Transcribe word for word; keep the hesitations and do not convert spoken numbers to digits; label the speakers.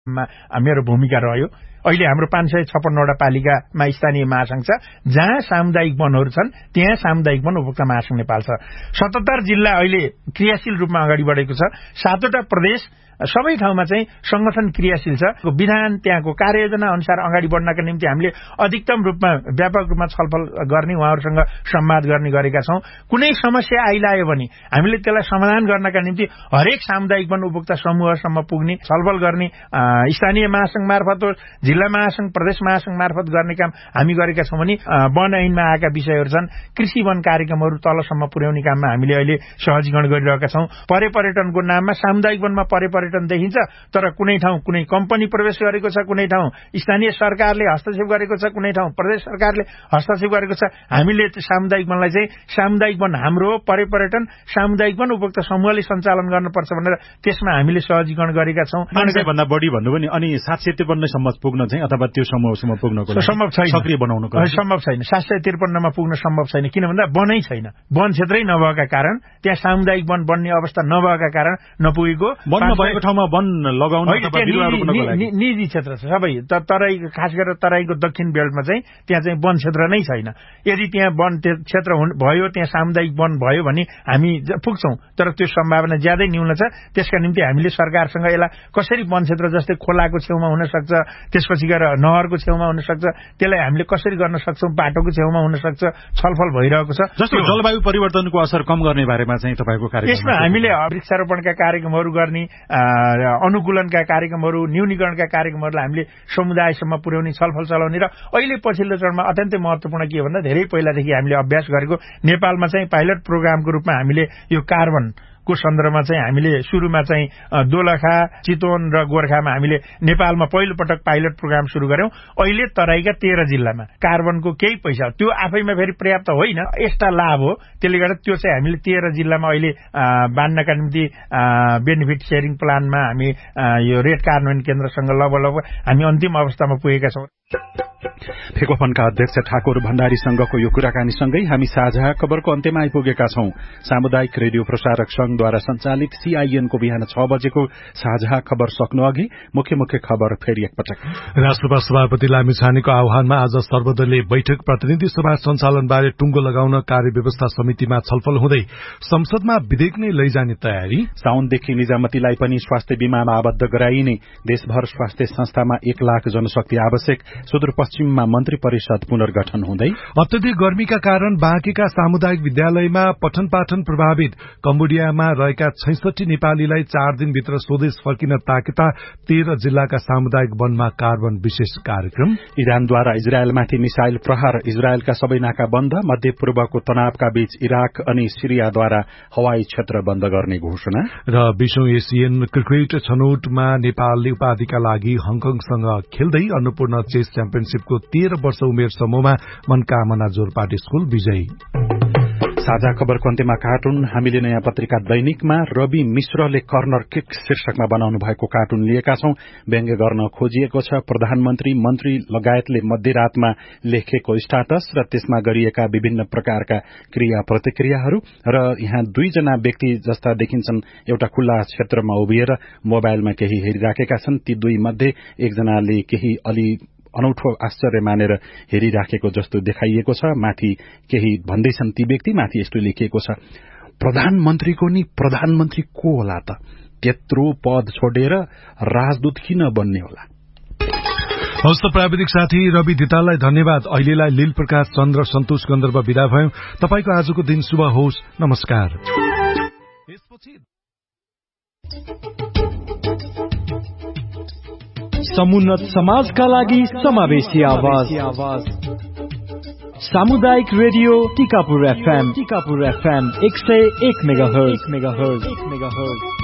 Speaker 1: मेरो भूमिका रह्यो। अहिले हाम्रो पाँच सय छप्पन्नवटा पालिकामा स्थानीय महासंघ छ, जहाँ सामुदायिक वनहरू छन् त्यहाँ सामुदायिक वन उपभोक्ता महासंघ नेपाल छ। सतहत्तर जिल्ला अहिले क्रियाशील रूपमा अगाडि बढेको छ। सातवटा प्रदेश सबै ठाउँमा चाहिँ संगठन क्रियाशील छ। विधान त्यहाँको कार्ययोजना अनुसार अगाडि बढ्नका निम्ति हामीले अधिकतम रूपमा व्यापक रूपमा छलफल गर्ने, उहाँहरूसँग संवाद गर्ने गरेका छौं। कुनै समस्या आइलायो भने हामीले त्यसलाई समाधान गर्नका निम्ति हरेक सामुदायिक वन उपभोक्ता समूहसम्म पुग्ने, छलफल गर्ने, स्थानीय महासंघ मार्फत, जिल्ला महासंघ, प्रदेश महासंघ मार्फत गर्ने काम हामी गरेका छौं भने वन ऐनमा आएका विषयहरू छन्। कृषि वन कार्यक्रमहरू तलसम्म पुर्याउने काममा हामीले अहिले सहजीकरण गरिरहेका छौं। परे पर्यटनको नाममा सामुदायिक वनमा परे पर्यटन देखिन्छ, तर कुनै ठाउँ कुनै कम्पनी प्रवेश गरेको छ, कुनै ठाउँ स्थानीय सरकारले हस्तक्षेप गरेको छ, कुनै ठाउँ प्रदेश सरकारले हस्तक्षेप गरेको छ। हामीले सामुदायिक वनलाई चाहिँ सामुदायिक वन हाम्रो हो, परे पर्यटन सामुदायिक वन उपभोक्ता समूहले सञ्चालन गर्नुपर्छ भनेर त्यसमा हामीले सहजीकरण गरेका छौं।
Speaker 2: भन्दा बढी भन्नु पनि अनि सात सय त्रिपन्नसम्म पुग्न चाहिँ अथवा त्यो समूहसम्म पुग्नको लागि
Speaker 1: सम्भव छैन,
Speaker 2: सक्रिय बनाउनको लागि
Speaker 1: सम्भव छैन। सात सय त्रिपन्नमा पुग्न सम्भव छैन, किन भन्दा वनै छैन। वन क्षेत्रै नभएका कारण, त्यहाँ सामुदायिक वन बन्ने अवस्था नभएका कारण नपुगेको।
Speaker 2: वन भएको ठाउँमा वन लगाउन अथवा बिरुवा रोप्नको लागि
Speaker 1: निजी क्षेत्र छ सबै। तराई, खास गरेर तराईको दक्षिण बेल्टमा चाहिँ त्यहाँ चाहिँ वन क्षेत्र नै छैन। यदि त्यहाँ वन क्षेत्र भयो, त्यहाँ सामुदायिक वन भयो भने हामी पुग्छौं, तर त्यो सम्भावना ज्यादै न्यून छ। त्यसका निम्ति हामीले सरकारसँग यसलाई कसरी वन क्षेत्र जस्तै खोलाको छेउमा हुन सक्छ, त्यसपछि गएर नहरको छेउमा हुन सक्छ, त्यसलाई हामीले कसरी गर्न सक्छौं, बाटोको छेउमा हुन सक्छ, छलफल भइरहेको छ।
Speaker 2: जस्तो जलवायु परिवर्तनको असर कम गर्ने बारेमा चाहिँ तपाईको कार्यक्रम,
Speaker 1: त्यसमा हामीले वृक्षारोपणका कार्यक्रमहरू गर्ने, अनुकूलनका कार्यक्रमहरू, न्यूनीकरणका कार्यक्रमहरूलाई हामीले समुदायसम्म पुर्याउने, छलफल चलाउने। र अहिले पछिल्लो चरणमा अत्यन्तै महत्वपूर्ण के भन्दा धेरै पहिलादेखि हामीले अभ्यास गरेको नेपालमा चाहिँ पाइलट प्रोग्रामको रूपमा हामीले यो कार्बन को सन्दर्भमा चाहिँ हामीले सुरुमा चाहिँ दोलखा, चितवन र गोर्खामा हामीले नेपालमा पहिलो पटक पाइलट प्रोग्राम सुरु गर्यौं। अहिले तराईका तेह्र जिल्लामा कार्बनको केही पैसा, त्यो आफैमा फेरि पर्याप्त होइन, एक्स्ट्रा लाभ हो। त्यसले गर्दा त्यो चाहिँ हामीले तेह्र जिल्लामा अहिले बाँड्नका निम्ति बेनिफिट सेयरिङ प्लानमा हामी यो रेट कार्यान्वयन केन्द्रसँग लगभग हामी अन्तिम अवस्थामा पुगेका छौं।
Speaker 2: फेकोफनका अध्यक्ष ठाकुर भण्डारीसँगको यो कुराकानीसँगै हामी साझा खबरको अन्त्यमा आइपुगेका छौं। सामुदायिक रेडियो प्रसारक संघद्वारा सञ्चालित सीआईएनको बिहान छ बजेको साझा खबर सक्नु अघि मुख्य मुख्य खबर फेरि एकपटक।
Speaker 3: राष्ट्रपति सभापति लामिछानेको आह्वानमा आज सर्वदलीय बैठक, प्रतिनिधि सभा सञ्चालनबारे टुङ्गो लगाउन कार्यव्यवस्था समितिमा छलफल हुँदै संसदमा विधेयक नै लैजाने तयारी।
Speaker 2: साउनदेखि निजामतीलाई पनि स्वास्थ्य बीमामा आबद्ध गराइने, देशभर स्वास्थ्य संस्थामा एक लाख जनशक्ति आवश्यक, सुदूरपश्चिममा मन्त्री परिषद पुनर्गठन हुँदै।
Speaker 3: अत्यधिक गर्मीका कारण बाँकेका सामुदायिक विद्यालयमा पठन पाठन प्रभावित, कम्बोडियामा रहेका छैसठी नेपालीलाई चार दिनभित्र स्वदेश फर्किन ताकेता तेह्र जिल्लाका सामुदायिक वनमा कार्बन विशेष कार्यक्रम।
Speaker 2: इरानद्वारा इजरायलमाथि मिसाइल प्रहार, इजरायलका सबै नाका बन्द, मध्य पूर्वको तनावका बीच इराक अनि सिरियाद्वारा हवाई क्षेत्र बन्द गर्ने घोषणा।
Speaker 3: र बीसौं एसियन क्रिकेट छनौटमा नेपालले उपाधिका लागि हङकङसँग खेल्दै अन्नपूर्ण चेस च्याम्पियनशीपको तेह्र वर्ष उमेर समूहमा मनकामना जोरपाटी स्कूल विजयी।
Speaker 2: साझा खबरको अन्त्यमा कार्टुन। हामीले नयाँ पत्रिका दैनिकमा रवि मिश्रले कर्नर किक शीर्षकमा बनाउनु भएको कार्टुन लिएका छौं। व्यङ्ग्य गर्न खोजिएको छ प्रधानमन्त्री, मन्त्री लगायतले मध्यरातमा लेखेको स्टाटस र त्यसमा गरिएका विभिन्न प्रकारका क्रिया प्रतिक्रियाहरू। र यहाँ दुईजना व्यक्ति जस्ता देखिन्छन्, एउटा खुल्ला क्षेत्रमा उभिएर मोबाइलमा केही हेरिराखेका छन्। ती दुई मध्ये एकजनाले केही अलि अनौठो आश्चर्य मानेर हेरिराखेको जस्तो देखाइएको छ। माथि केही भन्दैछन् ती व्यक्ति, माथि यस्तो लेखिएको छ, प्रधानमन्त्रीको नि प्रधानमन्त्री को होला त, त्यत्रो पद छोडेर राजदूत किन बन्ने होला।
Speaker 3: हस्त प्राविधिक साथी रवि दिताललाई धन्यवाद। अहिलेलाई लील प्रकाश चन्द्र सन्तोष गन्धर्व विदा भयौं। तपाईको आजको दिन शुभ होस्। नमस्कार।
Speaker 4: समुन्नत समाजका लागि समावेशी आवाज, सामुदायिक radio Tikapur FM, Tikapur FM एक सय एक मेगाहर्ज।